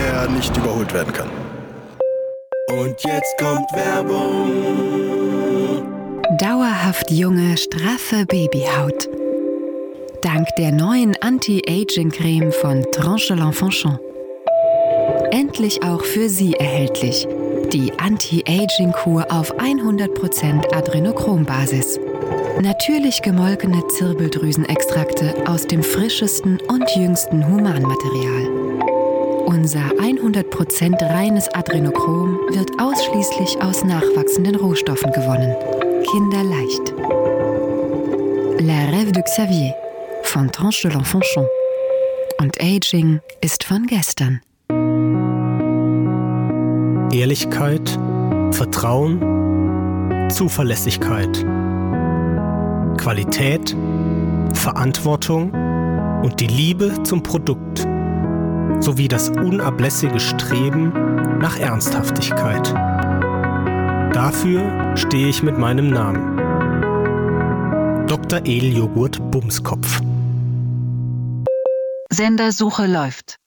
der nicht überholt werden kann. Und jetzt kommt Werbung. Dauerhaft junge, straffe Babyhaut. Dank der neuen Anti-Aging-Creme von Tranche L'Enfant. Endlich auch für Sie erhältlich. Die Anti-Aging-Kur auf 100% Adrenochrom-Basis. Natürlich gemolkene Zirbeldrüsenextrakte aus dem frischesten und jüngsten Humanmaterial. Unser 100% reines Adrenochrom wird ausschließlich aus nachwachsenden Rohstoffen gewonnen. Kinderleicht. La Rêve de Xavier von Tranche de l'Enfant. Und Aging ist von gestern. Ehrlichkeit, Vertrauen, Zuverlässigkeit, Qualität, Verantwortung und die Liebe zum Produkt sowie das unablässige Streben nach Ernsthaftigkeit. Dafür stehe ich mit meinem Namen. Dr. Edel Joghurt Bumskopf. Sendersuche läuft.